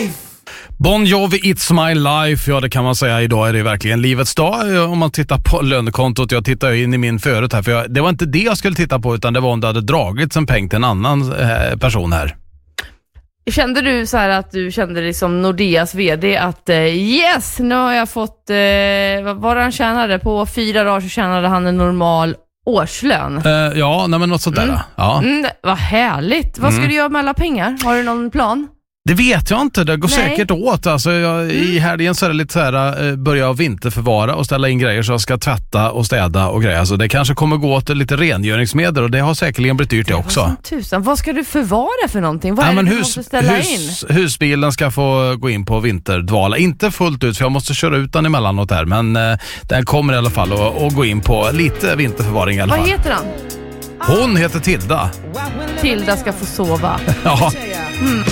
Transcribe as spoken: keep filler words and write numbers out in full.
life! Bon Jovi, It's My Life. Ja, det kan man säga. Idag är det verkligen livets dag. Om man tittar på lönekontot. Jag tittar in i min förut här. För jag, det var inte det jag skulle titta på, utan det var om det hade dragits en peng till en annan eh, person här. Kände du så här att du kände dig som Nordeas vd att eh, yes, nu har jag fått eh, vad var det han tjänade? På fyra dagar så tjänade han en normal årslön. Eh, ja, nej, men något sånt där. Mm. Ja. Mm, vad härligt. Vad ska Mm. du göra med alla pengar? Har du någon plan? Det vet jag inte, det går Nej. säkert åt. Alltså, jag, mm. I helgen så är det lite så här, eh, börja jag vinterförvara och ställa in grejer så jag ska tvätta och städa och grejer. Alltså, det kanske kommer gå åt lite rengöringsmedel och det har säkerligen blivit dyrt det också. Tusan. Vad ska du förvara för någonting? Vad ja, är men det du hus, måste ställa hus, in? Husbilen ska få gå in på vinterdvala. Inte fullt ut för jag måste köra ut den emellanåt där. Men eh, den kommer i alla fall att, att gå in på lite vinterförvaring i alla fall. Vad heter han? Hon heter Tilda. Tilda ska få sova. Ja. Mm.